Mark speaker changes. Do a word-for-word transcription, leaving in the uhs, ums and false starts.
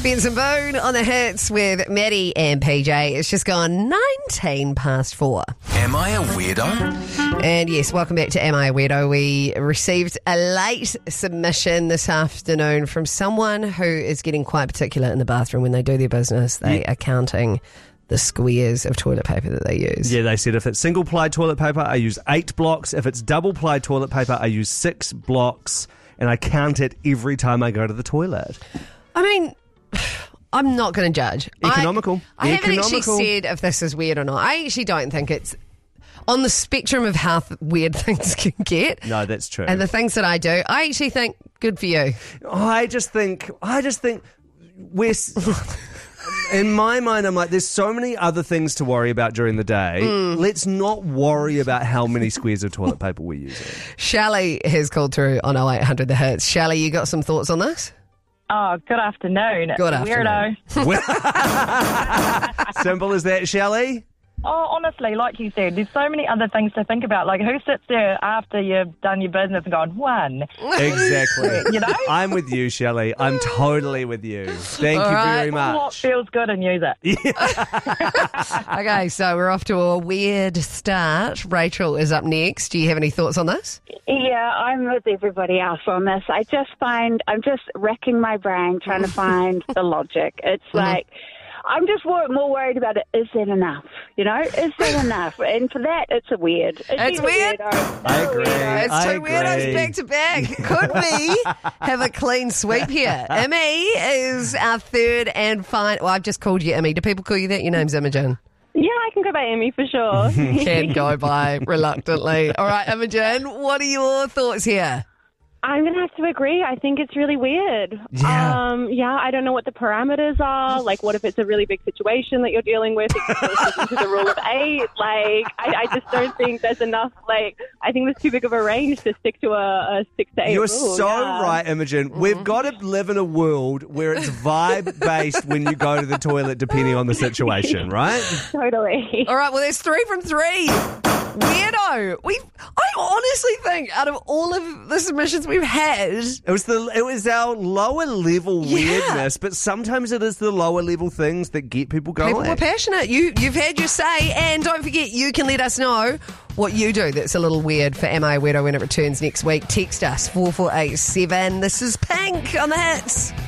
Speaker 1: Benson Boone on the hits with Maddie and P J. It's just gone nineteen past four.
Speaker 2: Am I a weirdo?
Speaker 1: And yes, welcome back to Am I a Weirdo? We received a late submission this afternoon from someone who is getting quite particular in the bathroom when they do their business. They
Speaker 3: Yeah.
Speaker 1: are counting the squares of toilet paper that they use.
Speaker 3: Yeah, they said if it's single-ply toilet paper, I use eight blocks. If it's double-ply toilet paper, I use six blocks, and I count it every time I go to the toilet.
Speaker 1: I mean, I'm not going to judge.
Speaker 3: Economical.
Speaker 1: I, I haven't actually
Speaker 3: Economical.
Speaker 1: said if this is weird or not. I actually don't think it's on the spectrum of how th- weird things can get.
Speaker 3: No, that's true.
Speaker 1: And the things that I do, I actually think good for you.
Speaker 3: I just think, I just think we're... s- In my mind, I'm like, there's so many other things to worry about during the day.
Speaker 1: Mm.
Speaker 3: Let's not worry about how many squares of toilet paper we're using.
Speaker 1: Shelley has called through on oh eight hundred The Hits. Shelley, you got some thoughts on this?
Speaker 4: Oh, good afternoon.
Speaker 1: Good
Speaker 4: Weirdo.
Speaker 1: afternoon.
Speaker 3: Simple as that, Shelley?
Speaker 4: Oh, honestly, like you said, there's so many other things to think about. Like, who sits there after you've done your business and gone, one?
Speaker 3: Exactly.
Speaker 4: You know?
Speaker 3: I'm with you, Shelley. I'm totally with you. Thank
Speaker 1: All
Speaker 3: you
Speaker 1: right.
Speaker 3: very
Speaker 4: What
Speaker 3: much.
Speaker 4: feels good and use it.
Speaker 1: Okay, so we're off to a weird start. Rachel is up next. Do you have any thoughts on this?
Speaker 5: Yeah, I'm with everybody else on this. I just find, I'm just wrecking my brain trying to find the logic. It's like, I'm just more, more worried about it. Is that enough? You know, is that enough? And for that, it's a weird. It's,
Speaker 1: It's
Speaker 5: either
Speaker 1: weird.
Speaker 5: or
Speaker 3: I
Speaker 5: it's a
Speaker 3: agree.
Speaker 5: weirdo.
Speaker 1: It's
Speaker 3: I
Speaker 1: two weirdos
Speaker 3: agree.
Speaker 1: back to back. Could we have a clean sweep here? Immy is our third and final. Well, I've just called you Immy. Do people call you that? Your name's Imogen.
Speaker 6: Yeah, I can go by Emmy for sure.
Speaker 1: Can go by reluctantly. All right, Imogen, what are your thoughts here?
Speaker 6: I'm going to have to agree. I think it's really weird.
Speaker 3: Yeah.
Speaker 6: Um, yeah, I don't know what the parameters are. Like, what if it's a really big situation that you're dealing with? If you're sticking to the rule of eight? Like, I, I just don't think there's enough. Like, I think there's too big of a range to stick to a, a six to eight
Speaker 3: You're
Speaker 6: rule.
Speaker 3: so
Speaker 6: yeah.
Speaker 3: right, Imogen. We've got to live in a world where it's vibe-based when you go to the toilet, depending on the situation, right?
Speaker 6: Totally.
Speaker 1: All right, well, there's three from three. Weirdo. We, I honestly think out of all of the submissions we've had,
Speaker 3: It was the it was our lower level
Speaker 1: Yeah.
Speaker 3: weirdness, but sometimes it is the lower level things that get people going.
Speaker 1: people were passionate. You, you've had your say, and don't forget, you can let us know what you do that's a little weird for Am I a Weirdo when it returns next week. Text us four four eight seven. This is Pink on the Hits.